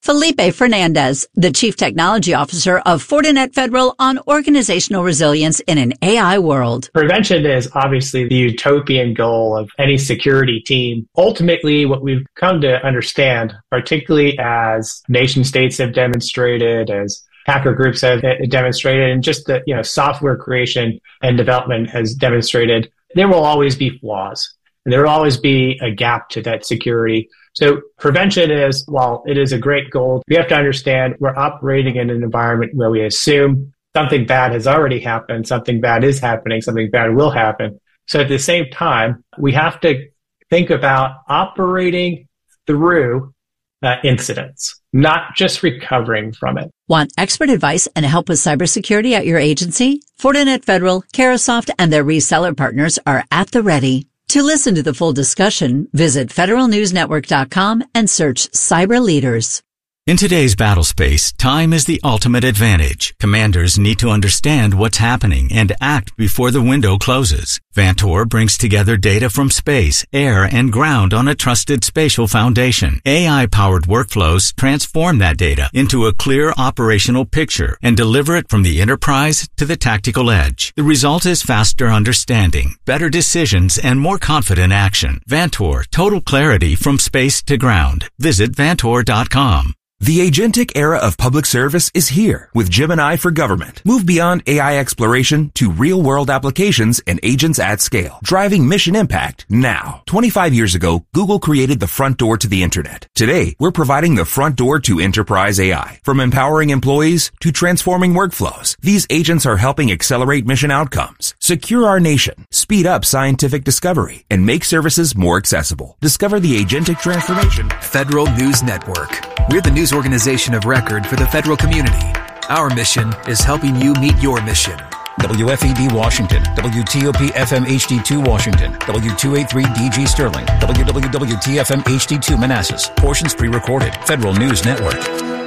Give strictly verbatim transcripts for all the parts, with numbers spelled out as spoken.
Felipe Fernandez, the Chief Technology Officer of Fortinet Federal, on organizational resilience in an A I world. Prevention is obviously the utopian goal of any security team. Ultimately, what we've come to understand, particularly as nation states have demonstrated, as hacker groups have demonstrated, and just the you know software creation and development has demonstrated, there will always be flaws. And there will always be a gap to that security. So prevention is, while it is a great goal, we have to understand we're operating in an environment where we assume something bad has already happened, something bad is happening, something bad will happen. So at the same time, we have to think about operating through uh, incidents, not just recovering from it. Want expert advice and help with cybersecurity at your agency? Fortinet Federal, Carahsoft, and their reseller partners are at the ready. To listen to the full discussion, visit federal news network dot com and search Cyber Leaders. In today's battle space, time is the ultimate advantage. Commanders need to understand what's happening and act before the window closes. Vantor brings together data from space, air, and ground on a trusted spatial foundation. A I-powered workflows transform that data into a clear operational picture and deliver it from the enterprise to the tactical edge. The result is faster understanding, better decisions, and more confident action. Vantor, total clarity from space to ground. Visit vantor dot com. The agentic era of public service is here with Gemini for Government. Move beyond A I exploration to real-world applications and agents at scale, driving mission impact now. twenty-five years ago, Google created the front door to the internet. Today, we're providing the front door to enterprise A I. From empowering employees to transforming workflows, these agents are helping accelerate mission outcomes, secure our nation, speed up scientific discovery, and make services more accessible. Discover the agentic transformation. Federal News Network. We're the news organization of record for the federal community. Our mission is helping you meet your mission. W F E D Washington, W T O P F M H D two Washington, W two eighty-three D G Sterling, W W W T F M H D two Manassas. Portions pre-recorded. Federal News Network.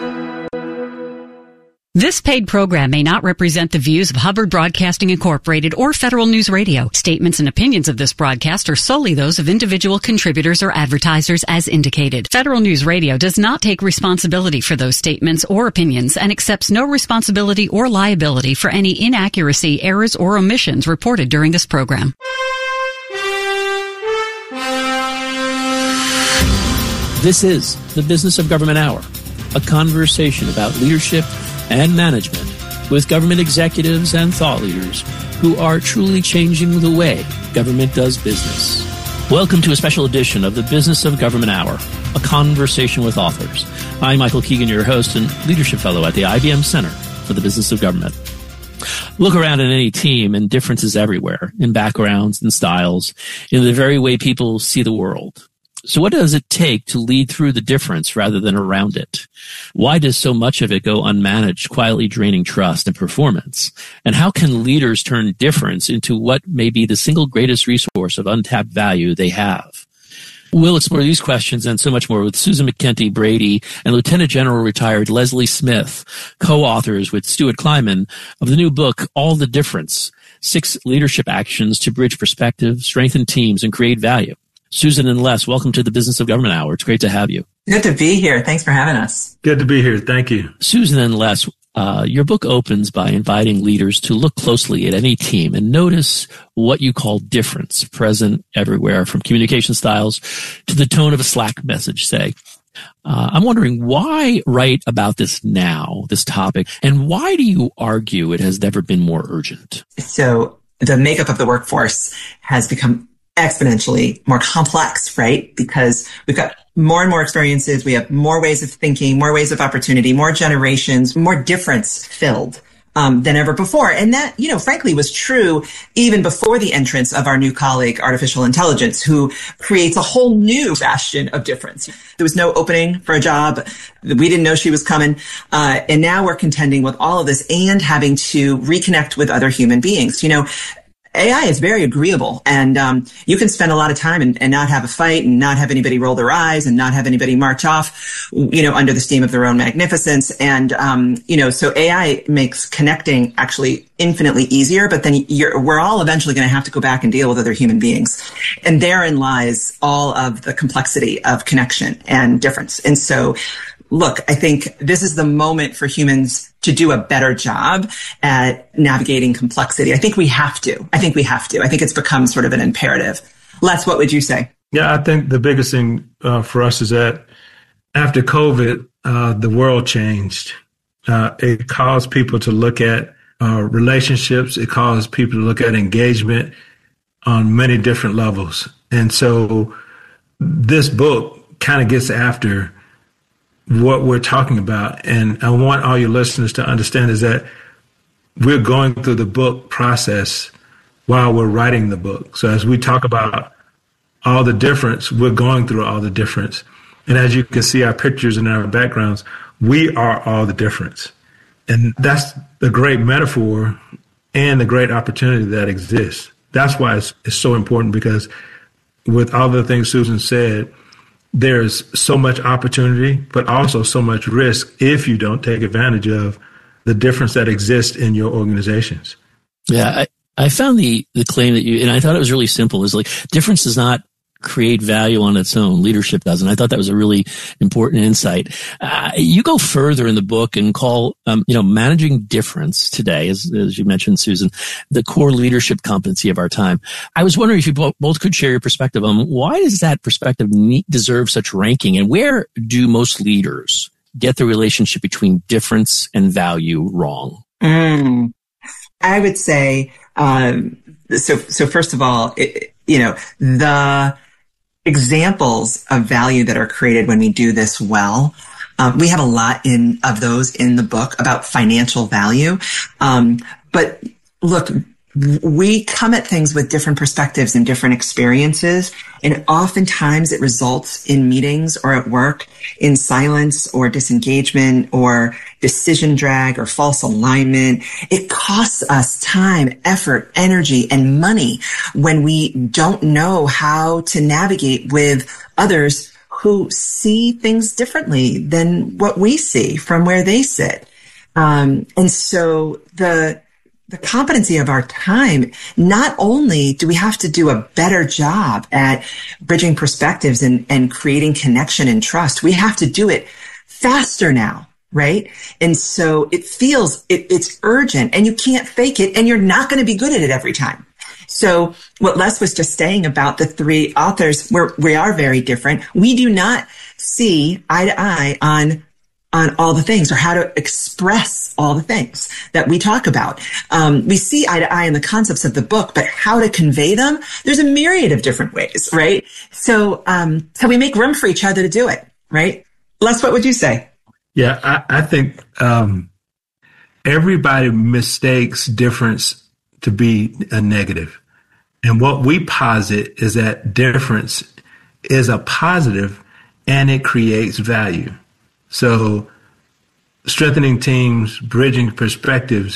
This paid program may not represent the views of Hubbard Broadcasting Incorporated or Federal News Radio. Statements and opinions of this broadcast are solely those of individual contributors or advertisers as indicated. Federal News Radio does not take responsibility for those statements or opinions and accepts no responsibility or liability for any inaccuracy, errors, or omissions reported during this program. This is the Business of Government Hour, a conversation about leadership and management with government executives and thought leaders who are truly changing the way government does business. Welcome to a special edition of the Business of Government Hour, a conversation with authors. I'm Michael Keegan, your host and leadership fellow at the I B M Center for the Business of Government. Look around at any team and differences everywhere, in backgrounds and styles, in the very way people see the world. So what does it take to lead through the difference rather than around it? Why does so much of it go unmanaged, quietly draining trust and performance? And how can leaders turn difference into what may be the single greatest resource of untapped value they have? We'll explore these questions and so much more with Susan McKenty Brady and Lieutenant General retired Leslie Smith, co-authors with Stuart Kleiman of the new book, All the Difference, Six Leadership Actions to Bridge Perspective, Strengthen Teams, and Create Value. Susan and Les, welcome to the Business of Government Hour. It's great to have you. Good to be here. Thanks for having us. Good to be here. Thank you. Susan and Les, uh, your book opens by inviting leaders to look closely at any team and notice what you call difference present everywhere, from communication styles to the tone of a Slack message, say. Uh, I'm wondering, why write about this now, this topic, and why do you argue it has never been more urgent? So the makeup of the workforce has become exponentially more complex, right? Because we've got more and more experiences. We have more ways of thinking, more ways of opportunity, more generations, more difference filled um, than ever before. And that, you know, frankly was true even before the entrance of our new colleague, artificial intelligence, who creates a whole new bastion of difference. There was no opening for a job. We didn't know she was coming. Uh, and now we're contending with all of this and having to reconnect with other human beings. You know, A I is very agreeable, and um, you can spend a lot of time and, and not have a fight and not have anybody roll their eyes and not have anybody march off, you know, under the steam of their own magnificence. And, um, you know, so A I makes connecting actually infinitely easier, but then you're, we're all eventually going to have to go back and deal with other human beings. And therein lies all of the complexity of connection and difference. And so look, I think this is the moment for humans to do a better job at navigating complexity. I think we have to. I think we have to. I think it's become sort of an imperative. Les, what would you say? Yeah, I think the biggest thing uh, for us is that after COVID, uh, the world changed. Uh, it caused people to look at uh, relationships. It caused people to look at engagement on many different levels. And so this book kind of gets after what we're talking about. And I want all your listeners to understand is that we're going through the book process while we're writing the book. So as we talk about all the difference, we're going through all the difference. And as you can see our pictures and our backgrounds, we are all the difference. And that's the great metaphor and the great opportunity that exists. That's why it's, it's so important, because with all the things Susan said, there's so much opportunity, but also so much risk if you don't take advantage of the difference that exists in your organizations. Yeah, I, I found the, the claim that you, and I thought it was really simple, is like difference does not create value on its own. Leadership does. And I thought that was a really important insight. Uh, you go further in the book and call, um, you know, managing difference today, as, as you mentioned, Susan, the core leadership competency of our time. I was wondering if you both, both could share your perspective on why does that perspective need, deserve such ranking, and where do most leaders get the relationship between difference and value wrong? Mm, I would say, um, so, so first of all, it, you know, the examples of value that are created when we do this well. Um, we have a lot in of those in the book about financial value. Um, but look, we come at things with different perspectives and different experiences. And oftentimes it results in meetings or at work in silence or disengagement or decision drag or false alignment. It costs us time, effort, energy, and money when we don't know how to navigate with others who see things differently than what we see from where they sit. Um, and so the The competency of our time, not only do we have to do a better job at bridging perspectives and, and creating connection and trust, we have to do it faster now, right? And so it feels, it, it's urgent and you can't fake it and you're not going to be good at it every time. So what Les was just saying about the three authors, we're, we are very different. We do not see eye to eye on on all the things or how to express all the things that we talk about. Um, we see eye to eye in the concepts of the book, but how to convey them, there's a myriad of different ways, right? So, um, so we make room for each other to do it, right? Les, what would you say? Yeah, I, I think um, everybody mistakes difference to be a negative. And what we posit is that difference is a positive and it creates value. So strengthening teams, bridging perspectives,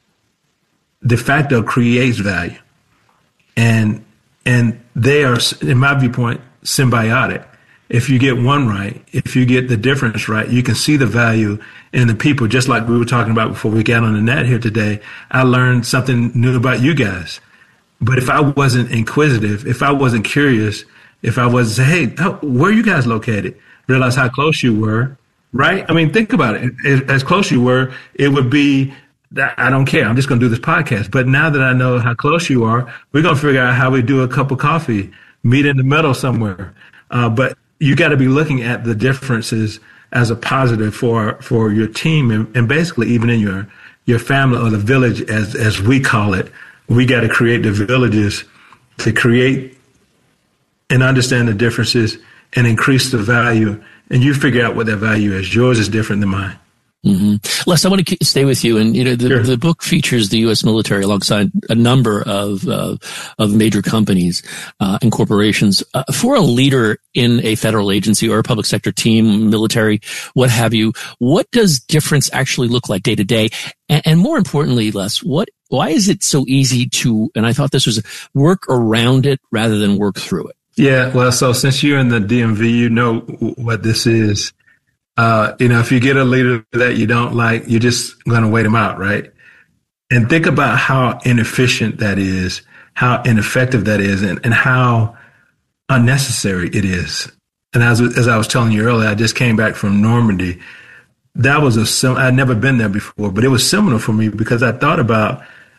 de facto creates value. And and they are, in my viewpoint, symbiotic. If you get one right, if you get the difference right, you can see the value in the people, just like we were talking about before we got on the net here today. I learned something new about you guys. But if I wasn't inquisitive, if I wasn't curious, if I was, hey, how, where are you guys located? Realize how close you were. Right? I mean, think about it. As close you were, it would be, I don't care. I'm just going to do this podcast. But now that I know how close you are, we're going to figure out how we do a cup of coffee, meet in the middle somewhere. Uh, but you got to be looking at the differences as a positive for for your team and, and basically even in your your family or the village, as as we call it. We got to create the villages to create and understand the differences and increase the value. And you figure out what that value is. Yours is different than mine. Mm-hmm. Les, I want to stay with you. And, you know, the, sure. the book features the U S military alongside a number of, uh, of major companies, uh, and corporations. Uh, for a leader in a federal agency or a public sector team, military, what have you, what does difference actually look like day to day? And, and more importantly, Les, what, why is it so easy to, and I thought this was work around it rather than work through it? Yeah, well, so since you're in the D M V, you know what this is. Uh, you know, if you get a leader that you don't like, you're just going to wait them out, right? And think about how inefficient that is, how ineffective that is, and, and how unnecessary it is. And as, as I was telling you earlier, I just came back from Normandy. That was a, I'd never been there before, but it was similar for me because I thought about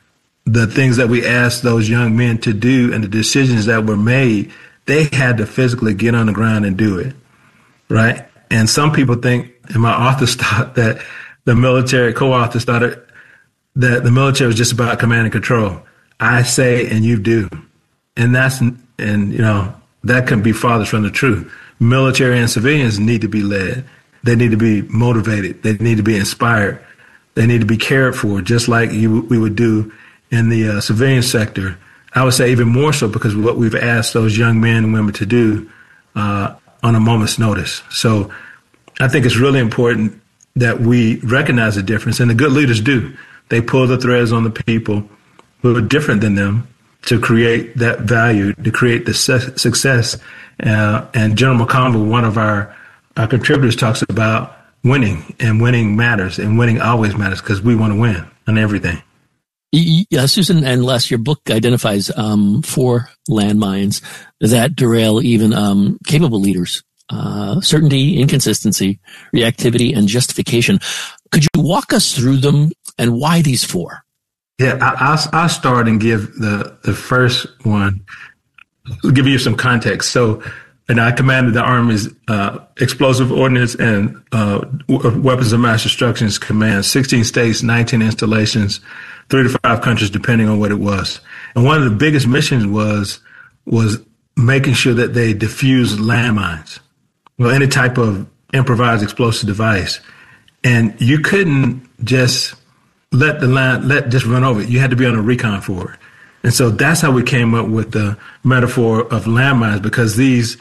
the things that we asked those young men to do and the decisions that were made. They had to physically get on the ground and do it, right? And some people think, and my authors thought that the military, co-authors thought it, that the military was just about command and control. I say, and you do. And that's, and you know, that can be farthest from the truth. Military and civilians need to be led. They need to be motivated. They need to be inspired. They need to be cared for, just like you, we would do in the uh, civilian sector. I would say even more so because of what we've asked those young men and women to do uh, on a moment's notice. So I think it's really important that we recognize the difference, and the good leaders do. They pull the threads on the people who are different than them to create that value, to create the su- success. Uh, and General McConville, one of our, our contributors, talks about winning, and winning matters, and winning always matters because we want to win on everything. Yeah, Susan and Les, your book identifies um, four landmines that derail even um, capable leaders. Uh, certainty, inconsistency, reactivity, and justification. Could you walk us through them and why these four? Yeah, I, I'll, I'll start and give the, the first one, I'll give you some context. So, and I commanded the Army's uh, Explosive Ordnance and uh, Weapons of Mass Destruction Command, sixteen states, nineteen installations, three to five countries, depending on what it was. And one of the biggest missions was was making sure that they diffused landmines, well, any type of improvised explosive device. And you couldn't just let the line, let just run over it. You had to be on a recon for it. And so that's how we came up with the metaphor of landmines, because these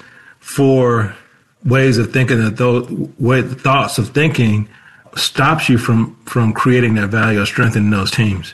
four ways of thinking, that those way, thoughts of thinking stops you from, from creating that value or strengthening those teams.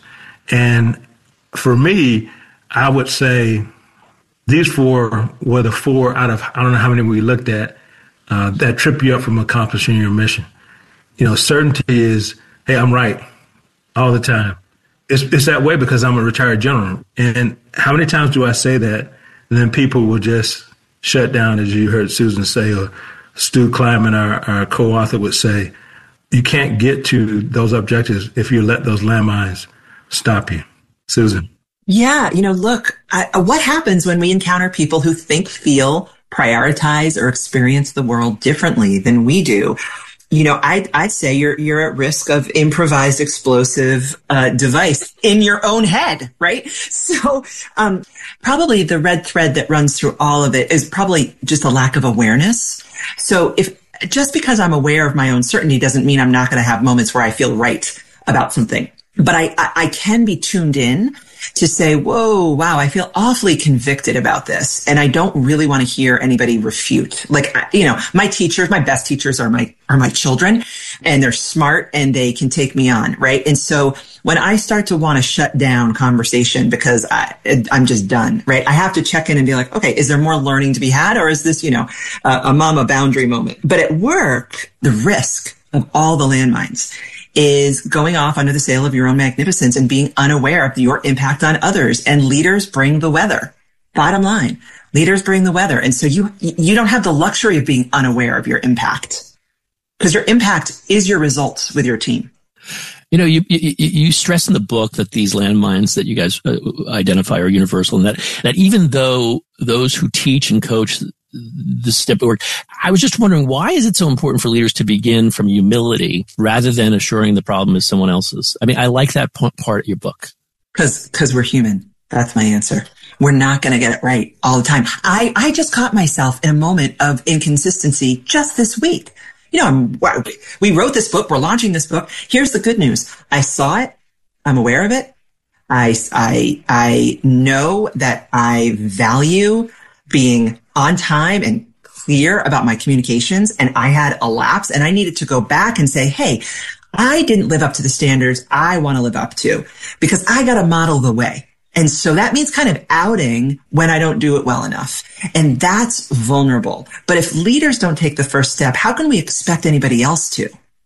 And for me, I would say these four were the four out of, I don't know how many we looked at, uh, that trip you up from accomplishing your mission. You know, certainty is, hey, I'm right all the time. It's, it's that way because I'm a retired general. And how many times do I say that? And then people will just shut down, as you heard Susan say, or Stu Kleiman, our, our co-author, would say, you can't get to those objectives if you let those landmines stop you. Susan. Yeah. You know, look, I, what happens when we encounter people who think, feel, prioritize, or experience the world differently than we do? You know, I'd, I'd say you're, you're at risk of improvised explosive, uh, device in your own head, right? So, um, probably the red thread that runs through all of it is probably just a lack of awareness. So if, just because I'm aware of my own certainty doesn't mean I'm not going to have moments where I feel right about something. But I, I, I can be tuned in to say, whoa, wow, I feel awfully convicted about this. And I don't really want to hear anybody refute. Like, you know, my teachers, my best teachers are my, are my children, and they're smart and they can take me on. Right. And so when I start to want to shut down conversation because I, I'm just done, right, I have to check in and be like, okay, is there more learning to be had? Or is this, you know, a, a mama boundary moment? But at work, the risk of all the landmines is going off under the sail of your own magnificence and being unaware of your impact on others. And leaders bring the weather. Bottom line, leaders bring the weather. And so you, you don't have the luxury of being unaware of your impact, because your impact is your results with your team. You know, you, you, you stress in the book that these landmines that you guys uh, identify are universal, and that, that even though those who teach and coach the step of work, I was just wondering, why is it so important for leaders to begin from humility rather than assuring the problem is someone else's? I mean, I like that part of your book. Because because we're human. That's my answer. We're not going to get it right all the time. I, I just caught myself in a moment of inconsistency just this week. You know, I'm, we wrote this book. We're launching this book. Here's the good news. I saw it. I'm aware of it. I, I, I know that I value being on time and clear about my communications. And I had a lapse, and I needed to go back and say, hey, I didn't live up to the standards I want to live up to, because I got to model the way. And so that means kind of outing when I don't do it well enough. And that's vulnerable. But if leaders don't take the first step, how can we expect anybody else to?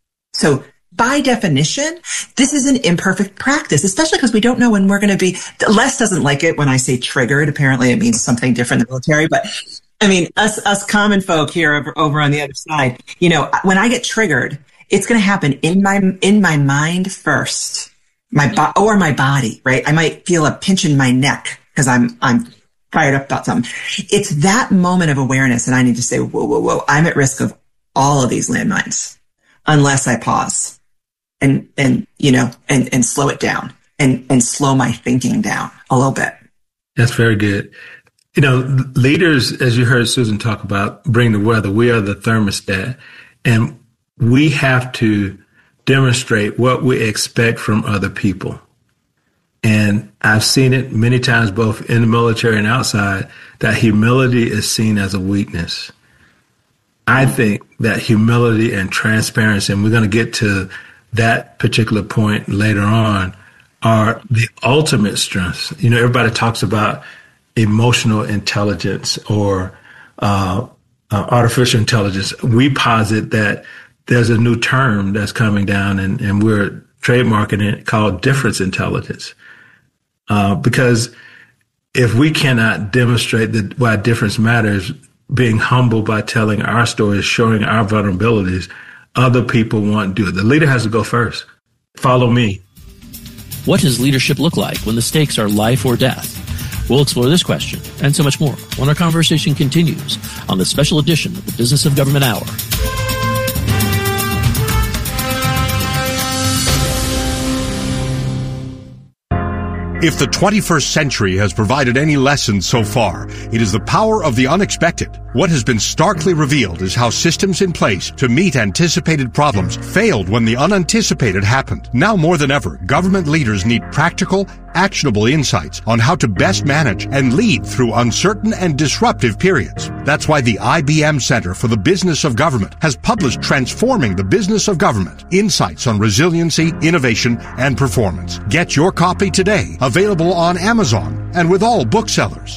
So by definition, this is an imperfect practice, especially because we don't know when we're going to be. Les doesn't like it when I say triggered. Apparently it means something different in the military, but I mean, us, us common folk here over, over on the other side, you know, when I get triggered, it's going to happen in my, in my mind first, my bo- or my body, right? I might feel a pinch in my neck because I'm, I'm fired up about something. It's that moment of awareness. And I need to say, whoa, whoa, whoa, I'm at risk of all of these landmines unless I pause and, and, you know, and, and slow it down and, and slow my thinking down a little bit. That's very good. You know, leaders, as you heard Susan talk about, bring the weather. We are the thermostat, and we have to demonstrate what we expect from other people. And I've seen it many times, both in the military and outside, that humility is seen as a weakness. I think that humility and transparency, and we're going to get to that particular point later on, are the ultimate strengths. You know, everybody talks about emotional intelligence or uh, uh, artificial intelligence. We posit that there's a new term that's coming down, and, and we're trademarking it, called difference intelligence. Uh, because if we cannot demonstrate that why difference matters, being humble by telling our stories, showing our vulnerabilities, other people won't do it. The leader has to go first. Follow me. What does leadership look like when the stakes are life or death? We'll explore this question and so much more when our conversation continues on the special edition of the Business of Government Hour. If the twenty-first century has provided any lesson so far, it is the power of the unexpected. What has been starkly revealed is how systems in place to meet anticipated problems failed when the unanticipated happened. Now more than ever, government leaders need practical, actionable insights on how to best manage and lead through uncertain and disruptive periods. That's why the I B M Center for the Business of Government has published Transforming the Business of Government, Insights on Resiliency, Innovation, and Performance. Get your copy today, available on Amazon and with all booksellers.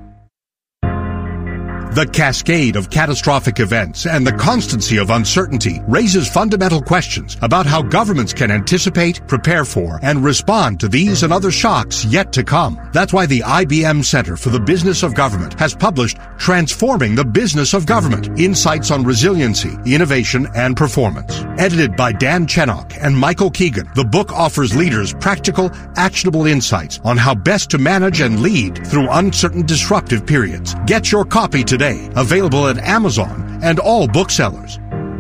The cascade of catastrophic events and the constancy of uncertainty raises fundamental questions about how governments can anticipate, prepare for, and respond to these and other shocks yet to come. That's why the I B M Center for the Business of Government has published Transforming the Business of Government, Insights on Resiliency, Innovation, and Performance. Edited by Dan Chenok and Michael Keegan, the book offers leaders practical, actionable insights on how best to manage and lead through uncertain, disruptive periods. Get your copy today. Available at Amazon and all booksellers.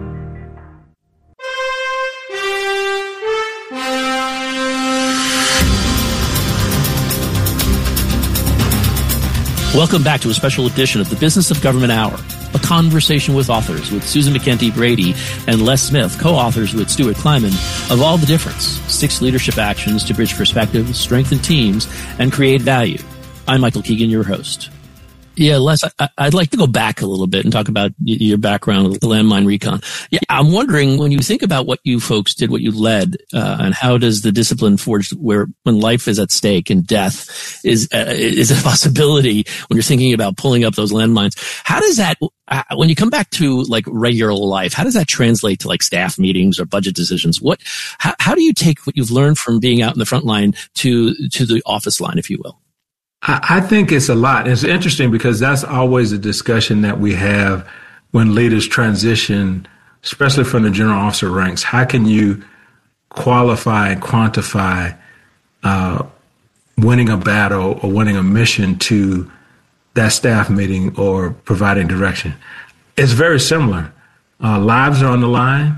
Welcome back to a special edition of the Business of Government Hour, a conversation with authors with Susan McKenty Brady and Les Smith, co-authors with Stuart Kleiman of All the Difference, Six Leadership Actions to Bridge Perspectives, Strengthen Teams, and Create Value. I'm Michael Keegan, your host. Yeah, Les, I, I'd like to go back a little bit and talk about your background with landmine recon. Yeah, I'm wondering, when you think about what you folks did, what you led, uh, and how does the discipline forge where when life is at stake and death is uh, is a possibility when you're thinking about pulling up those landmines? How does that, uh, when you come back to like regular life, how does that translate to like staff meetings or budget decisions? What, how, how do you take what you've learned from being out in the front line to to the office line, if you will? I think it's a lot. It's interesting because that's always a discussion that we have when leaders transition, especially from the general officer ranks. How can you qualify and quantify uh, winning a battle or winning a mission to that staff meeting or providing direction? It's very similar. Uh, lives are on the line,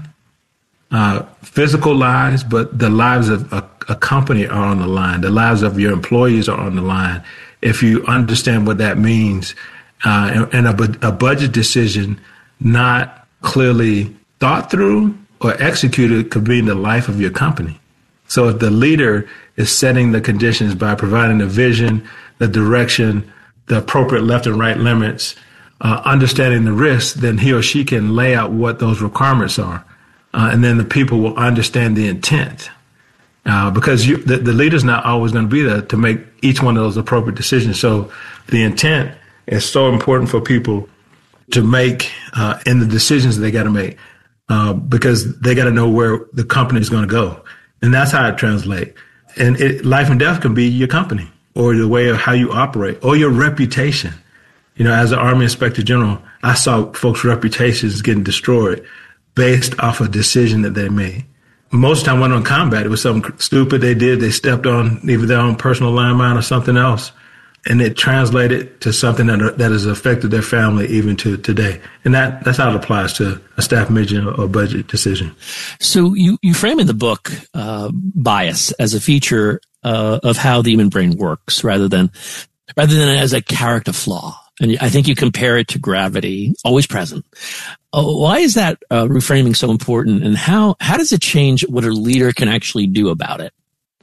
uh, physical lives, but the lives of a, a company are on the line. The lives of your employees are on the line. If you understand what that means, uh, and, and a, a budget decision not clearly thought through or executed could be in the life of your company. So if the leader is setting the conditions by providing the vision, the direction, the appropriate left and right limits, uh, understanding the risks, then he or she can lay out what those requirements are. Uh, and then the people will understand the intent. Uh, because you, the, the leader's not always going to be there to make each one of those appropriate decisions. So the intent is so important for people to make uh, in the decisions they got to make, uh, because they got to know where the company is going to go. And that's how it translates. And it, life and death can be your company or the way of how you operate or your reputation. You know, as an Army Inspector General, I saw folks' reputations getting destroyed based off a decision that they made. Most of the time when on combat, it was something stupid they did. They stepped on either their own personal landmine or something else, and it translated to something that that has affected their family even to today. And that that's how it applies to a staff mission or budget decision. So you, you frame in the book uh, bias as a feature uh, of how the human brain works rather than rather than as a character flaw. And I think you compare it to gravity, always present. Oh, why is that uh, reframing so important, and how how does it change what a leader can actually do about it?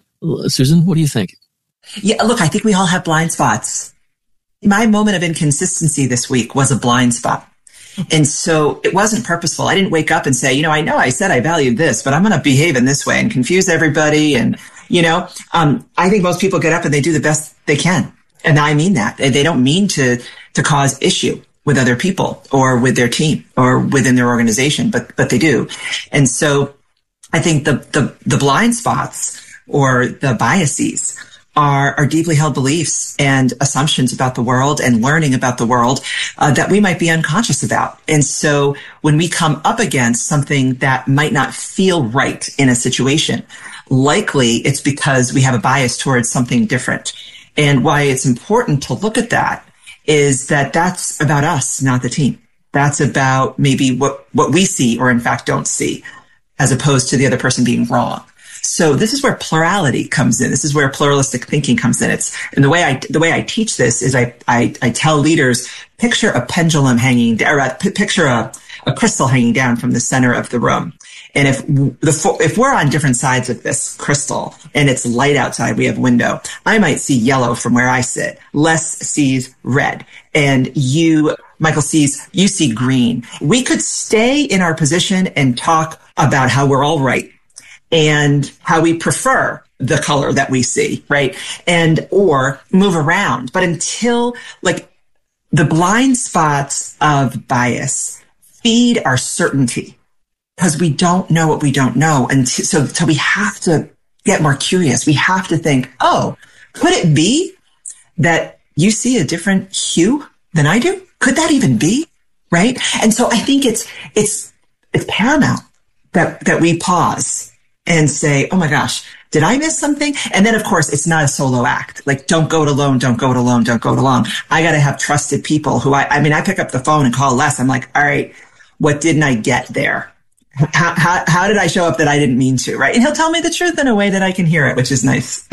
Susan, what do you think? Yeah, look, I think we all have blind spots. My moment of inconsistency this week was a blind spot. And so it wasn't purposeful. I didn't wake up and say, you know, I know I said I valued this, but I'm going to behave in this way and confuse everybody. And, you know, um, I think most people get up and they do the best they can. And I mean that. They don't mean to, to cause issue with other people or with their team or within their organization, but, but they do. And so I think the, the, the blind spots or the biases are, are deeply held beliefs and assumptions about the world and learning about the world uh, that we might be unconscious about. And so when we come up against something that might not feel right in a situation, likely it's because we have a bias towards something different. And why it's important to look at that is that that's about us, not the team. That's about maybe what, what we see or in fact don't see, as opposed to the other person being wrong. So this is where plurality comes in. This is where pluralistic thinking comes in. It's, and the way I, the way I teach this is I, I, I tell leaders, picture a pendulum hanging, or uh, picture a, a crystal hanging down from the center of the room. And if the, if we're on different sides of this crystal and it's light outside, we have window, I might see yellow from where I sit. Les sees red, and you, Michael, sees, you see green. We could stay in our position and talk about how we're all right and how we prefer the color that we see, right? And, or move around. But until, like, the blind spots of bias feed our certainty, because we don't know what we don't know. And t- so, so we have to get more curious. We have to think, oh, could it be that you see a different hue than I do? Could that even be? Right? And so I think it's, it's, it's paramount that, that we pause and say, oh my gosh, did I miss something? And then, of course, it's not a solo act. Like, don't go it alone, don't go it alone, don't go it alone. I got to have trusted people who I, I mean, I pick up the phone and call Les. I'm like, all right, what didn't I get there? How, how, how did I show up that I didn't mean to? Right. And he'll tell me the truth in a way that I can hear it, which is nice.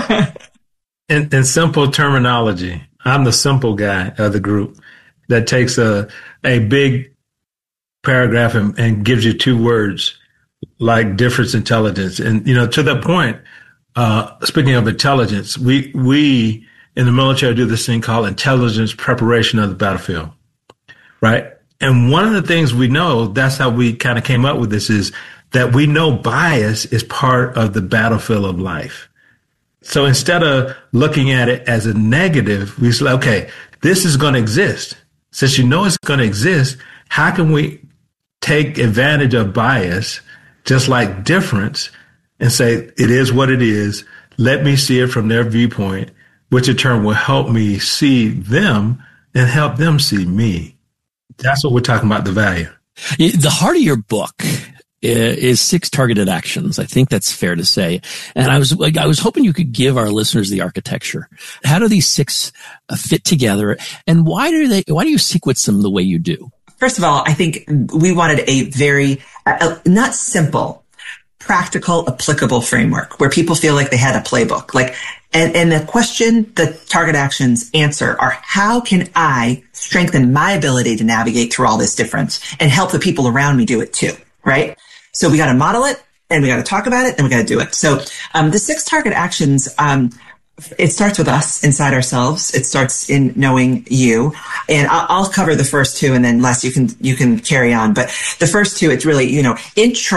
in, in simple terminology, I'm the simple guy of the group that takes a, a big paragraph and, and gives you two words like difference intelligence. And, you know, to that point, uh, speaking of intelligence, we, we in the military do this thing called intelligence preparation of the battlefield. Right. And one of the things we know, that's how we kind of came up with this, is that we know bias is part of the battlefield of life. So instead of looking at it as a negative, we say, okay, this is going to exist. Since you know it's going to exist, how can we take advantage of bias, just like difference, and say, it is what it is. Let me see it from their viewpoint, which in turn will help me see them and help them see me. That's what we're talking about, the value. The heart of your book is six targeted actions. I think that's fair to say. And I was like, I was hoping you could give our listeners the architecture. How do these six fit together, and why do they? Why do you sequence them the way you do? First of all, I think we wanted a very uh, not simple, practical, applicable framework where people feel like they had a playbook. Like, and, and the question the target actions answer are, how can I strengthen my ability to navigate through all this difference and help the people around me do it too, right? So we got to model it, and we got to talk about it, and we got to do it. So um, the six target actions, um, it starts with us inside ourselves. It starts in knowing you, and I'll, I'll cover the first two, and then Les, you can you can carry on. But the first two, it's really, you know, intra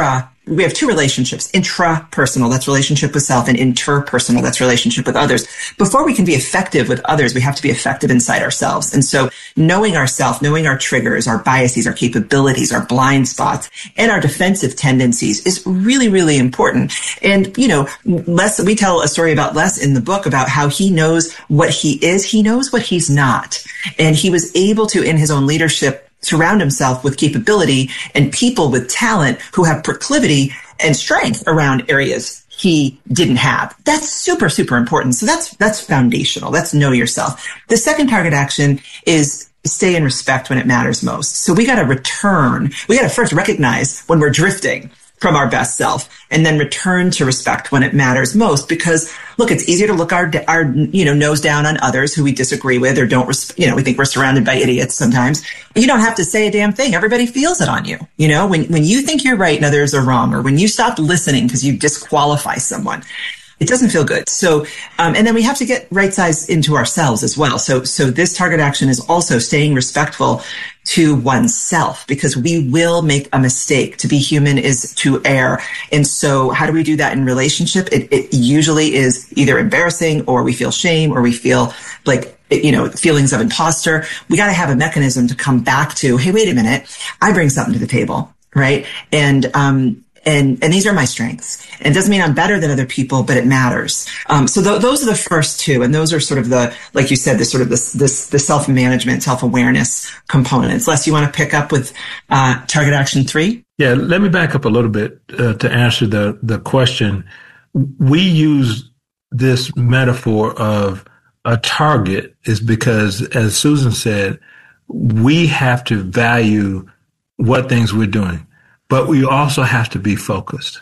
we have two relationships, intrapersonal, that's relationship with self, and interpersonal, that's relationship with others. Before we can be effective with others, we have to be effective inside ourselves. And so knowing ourselves, knowing our triggers, our biases, our capabilities, our blind spots, and our defensive tendencies is really, really important. And, you know, Les, we tell a story about Les in the book about how he knows what he is. He knows what he's not. And he was able to, in his own leadership, surround himself with capability and people with talent who have proclivity and strength around areas he didn't have. That's super, super important. So that's, that's foundational. That's know yourself. The second target action is stay in respect when it matters most. So we got to return. We got to first recognize when we're drifting from our best self and then return to respect when it matters most. Because look, it's easier to look our, our, you know, nose down on others who we disagree with or don't, res- you know, we think we're surrounded by idiots sometimes. You don't have to say a damn thing. Everybody feels it on you. You know, when, when you think you're right and others are wrong, or when you stop listening because you disqualify someone, it doesn't feel good. So, um, and then we have to get right size into ourselves as well. So, so this target action is also staying respectful to oneself, because we will make a mistake. To be human is to err. And so how do we do that in relationship? It, it usually is either embarrassing, or we feel shame, or we feel like, you know, feelings of imposter. We got to have a mechanism to come back to, hey, wait a minute, I bring something to the table, right? And, um, And, and these are my strengths. And it doesn't mean I'm better than other people, but it matters. Um, so th- those are the first two. And those are sort of the, like you said, the sort of this, this, the self-management, self-awareness components. Les, you want to pick up with, uh, target action three? Yeah. Let me back up a little bit, uh, to answer the, the question. We use this metaphor of a target is because, as Susan said, we have to value what things we're doing. But we also have to be focused.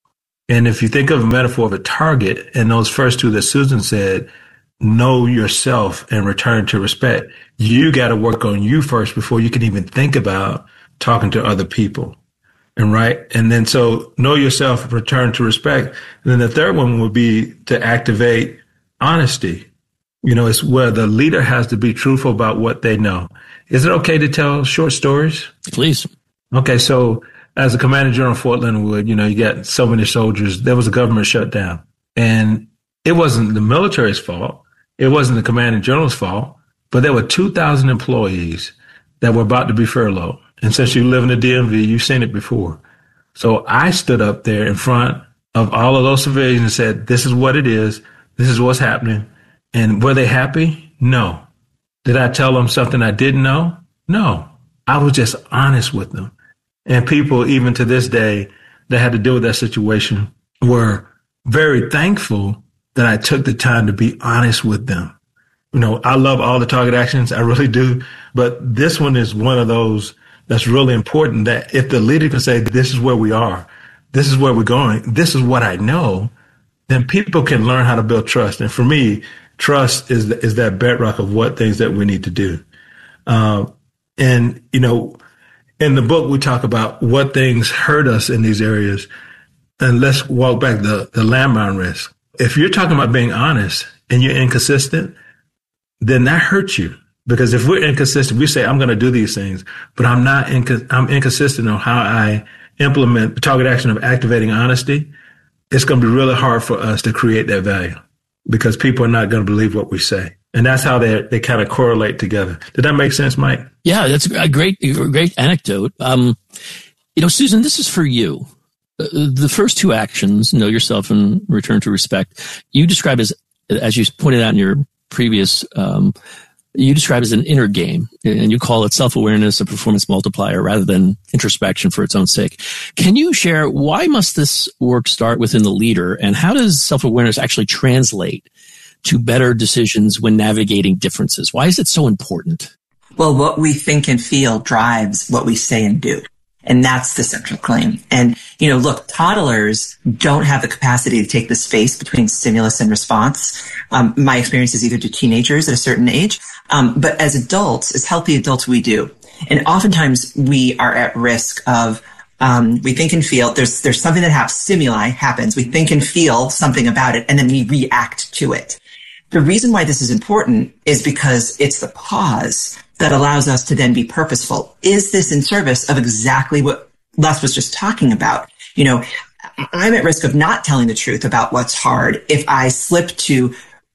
And if you think of a metaphor of a target, and those first two that Susan said, know yourself and return to respect, you got to work on you first before you can even think about talking to other people. And right. And then so know yourself, return to respect. And then the third one would be to activate honesty. You know, it's where the leader has to be truthful about what they know. Is it okay to tell short stories? Please. Okay. So, as a commander general of Fort Leonard Wood, you know, you got so many soldiers. There was a government shutdown, and it wasn't the military's fault. It wasn't the commanding general's fault, but there were two thousand employees that were about to be furloughed. And since you live in the D M V, you've seen it before. So I stood up there in front of all of those civilians and said, this is what it is. This is what's happening. And were they happy? No. Did I tell them something I didn't know? No. I was just honest with them. And people, even to this day, that had to deal with that situation were very thankful that I took the time to be honest with them. You know, I love all the target actions. I really do. But this one is one of those that's really important, that if the leader can say, this is where we are, this is where we're going, this is what I know, then people can learn how to build trust. And for me, trust is, is that bedrock of what things that we need to do. Uh, and, you know, in the book, we talk about what things hurt us in these areas. And let's walk back the, the landmine risk. If you're talking about being honest and you're inconsistent, then that hurts you. Because if we're inconsistent, we say, I'm going to do these things, but I'm not, inco- I'm inconsistent on how I implement the target action of activating honesty. It's going to be really hard for us to create that value, because people are not going to believe what we say. And that's how they they kind of correlate together. Did that make sense, Mike? Yeah, that's a great, great anecdote. Um, you know, Susan, this is for you. The first two actions, know yourself and return to respect, you describe as, as you pointed out in your previous, um, you describe as an inner game, and you call it self-awareness, a performance multiplier, rather than introspection for its own sake. Can you share, why must this work start within the leader, and how does self-awareness actually translate to better decisions when navigating differences? Why is it so important? Well, what we think and feel drives what we say and do. And that's the central claim. And, you know, look, toddlers don't have the capacity to take the space between stimulus and response. Um, my experience is either to teenagers at a certain age. Um, but as adults, as healthy adults, we do. And oftentimes we are at risk of, um, we think and feel there's, there's something that happens, stimuli happens. We think and feel something about it, and then we react to it. The reason why this is important is because it's the pause that allows us to then be purposeful. Is this in service of exactly what Les was just talking about? You know, I'm at risk of not telling the truth about what's hard if I slip to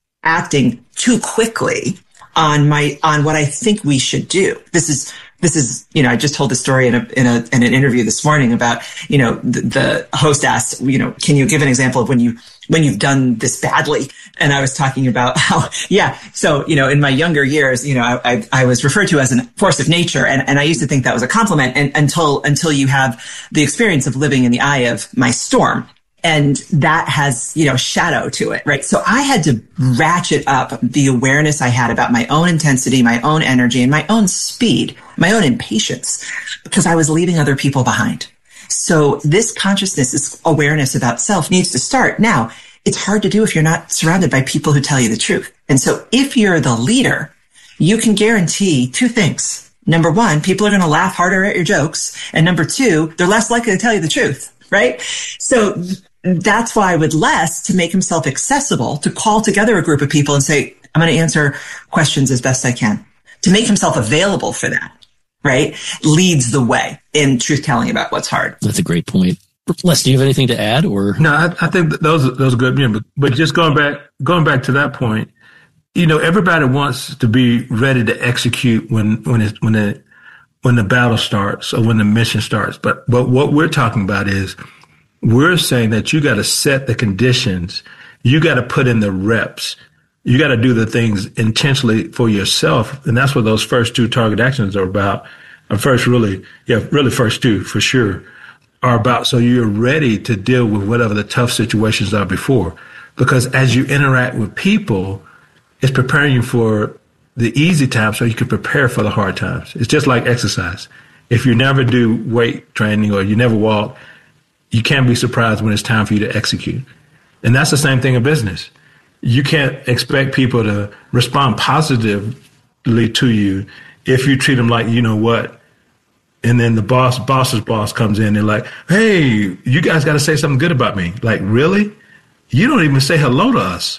acting too quickly on my, on what I think we should do. This is, this is, you know, I just told the story in a, in a, in an interview this morning about, you know, the, the host asked, you know, can you give an example of when you, when you've done this badly? And I was talking about how, yeah. So, you know, in my younger years, you know, I, I, I was referred to as a force of nature. And, and I used to think that was a compliment and, until, until you have the experience of living in the eye of my storm. And that has, you know, shadow to it, right? So I had to ratchet up the awareness I had about my own intensity, my own energy, and my own speed, my own impatience, because I was leaving other people behind. So this consciousness, this awareness about self needs to start. Now, it's hard to do if you're not surrounded by people who tell you the truth. And so if you're the leader, you can guarantee two things. Number one, people are going to laugh harder at your jokes. And number two, they're less likely to tell you the truth, right? So that's why with Les, to make himself accessible, to call together a group of people and say, I'm going to answer questions as best I can, to make himself available for that, right, leads the way in truth-telling about what's hard. That's a great point. Les, do you have anything to add? Or no, I, I think that those are, those are good. Yeah, but, but just going back, going back to that point, you know, everybody wants to be ready to execute when when it, when it, when the battle starts or when the mission starts. But but what we're talking about is, we're saying that you got to set the conditions. You got to put in the reps. You got to do the things intentionally for yourself. And that's what those first two target actions are about. And first, really, yeah, really first two for sure are about. So you're ready to deal with whatever the tough situations are before. Because as you interact with people, it's preparing you for the easy times so you can prepare for the hard times. It's just like exercise. If you never do weight training or you never walk, you can't be surprised when it's time for you to execute. And that's the same thing in business. You can't expect people to respond positively to you if you treat them like, you know what, and then the boss, boss's boss comes in and like, hey, you guys got to say something good about me. Like, really? You don't even say hello to us.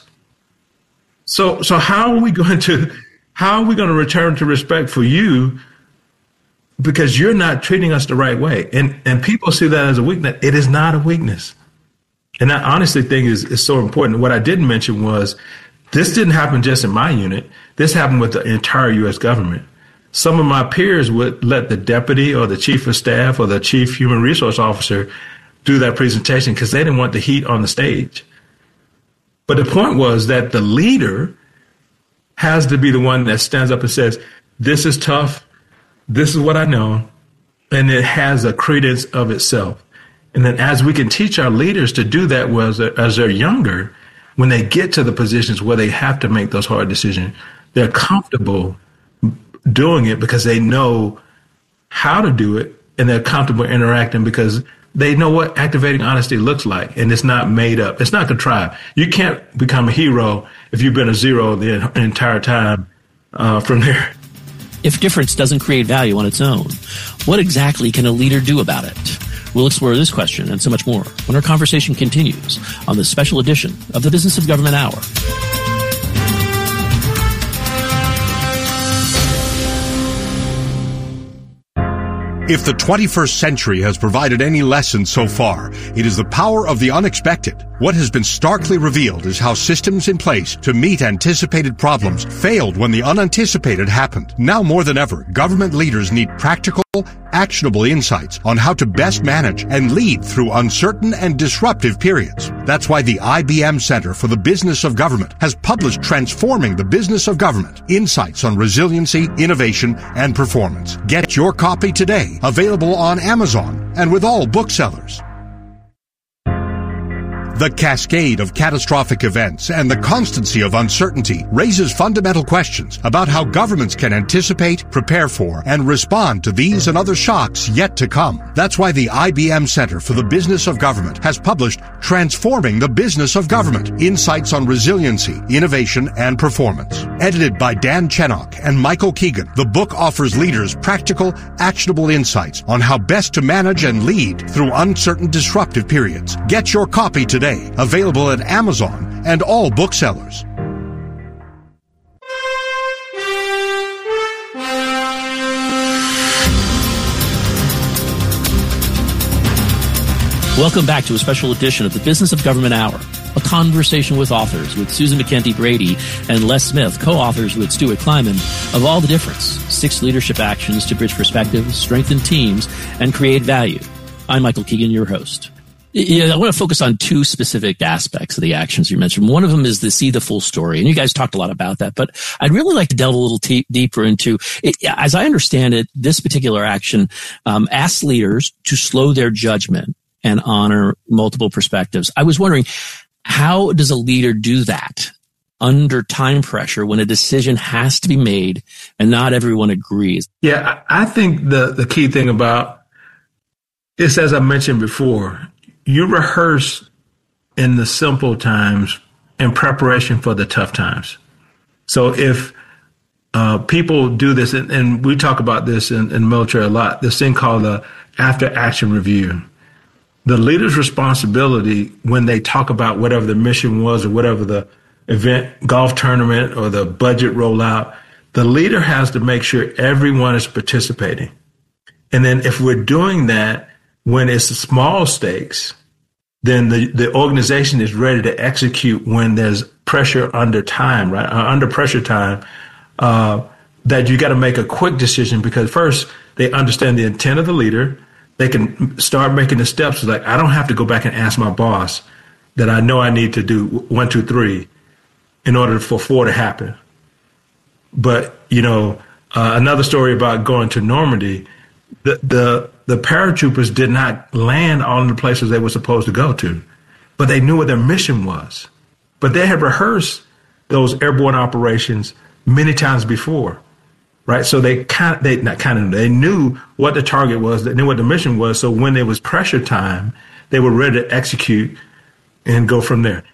So, so how are we going to, how are we going to return to respect for you? Because you're not treating us the right way. And and people see that as a weakness. It is not a weakness. And that honestly thing is, is so important. What I didn't mention was this didn't happen just in my unit. This happened with the entire U S government. Some of my peers would let the deputy or the chief of staff or the chief human resource officer do that presentation because they didn't want the heat on the stage. But the point was that the leader has to be the one that stands up and says, this is tough. This is what I know. And it has a credence of itself. And then as we can teach our leaders to do that as, as they're younger, when they get to the positions where they have to make those hard decisions, they're comfortable doing it because they know how to do it and they're comfortable interacting because they know what activating honesty looks like. And it's not made up. It's not contrived. You can't become a hero if you've been a zero the entire time uh, from there. If difference doesn't create value on its own, what exactly can a leader do about it? We'll explore this question and so much more when our conversation continues on this special edition of the Business of Government Hour. If the twenty-first century has provided any lesson so far, it is the power of the unexpected. What has been starkly revealed is how systems in place to meet anticipated problems failed when the unanticipated happened. Now more than ever, government leaders need practical, actionable insights on how to best manage and lead through uncertain and disruptive periods. That's why the I B M Center for the Business of Government has published Transforming the Business of Government, Insights on Resiliency, Innovation, and Performance. Get your copy today, available on Amazon and with all booksellers. The cascade of catastrophic events and the constancy of uncertainty raises fundamental questions about how governments can anticipate, prepare for, and respond to these and other shocks yet to come. That's why the I B M Center for the Business of Government has published Transforming the Business of Government, Insights on Resiliency, Innovation, and Performance. Edited by Dan Chenok and Michael Keegan, the book offers leaders practical, actionable insights on how best to manage and lead through uncertain, disruptive periods. Get your copy today. Available at Amazon and all booksellers. Welcome back to a special edition of the Business of Government Hour, a conversation with authors with Susan McKenty Brady and Les Smith, co-authors with Stuart Kleiman of All the Difference, Six Leadership Actions to Bridge Perspectives, Strengthen Teams, and Create Value. I'm Michael Keegan, your host. Yeah, I want to focus on two specific aspects of the actions you mentioned. One of them is the see the full story, and you guys talked a lot about that, but I'd really like to delve a little t- deeper into it. As I understand it, this particular action um, asks leaders to slow their judgment and honor multiple perspectives. I was wondering, how does a leader do that under time pressure when a decision has to be made and not everyone agrees? Yeah, I think the, the key thing about this, as I mentioned before, you rehearse in the simple times in preparation for the tough times. So if uh, people do this, and, and we talk about this in, in military a lot, this thing called the after action review. The leader's responsibility when they talk about whatever the mission was or whatever the event, golf tournament or the budget rollout, the leader has to make sure everyone is participating. And then if we're doing that, when it's small stakes, then the, the organization is ready to execute when there's pressure under time, right? Uh, under pressure time, uh, that you got to make a quick decision because first they understand the intent of the leader. They can start making the steps like, I don't have to go back and ask my boss that I know I need to do one, two, three in order for four to happen. But, you know, uh, another story about going to Normandy, the, the, the paratroopers did not land on the places they were supposed to go to, but they knew what their mission was. But they had rehearsed those airborne operations many times before, right? So they kind of, they not kind of, they knew what the target was, they knew what the mission was. So when there was pressure time, they were ready to execute and go from there.